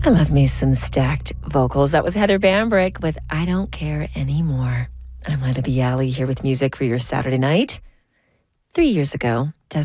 I love me some stacked vocals. That was Heather Bambrick with I Don't Care Anymore. I'm Lila Bialy here with music for your Saturday night. 3 years ago,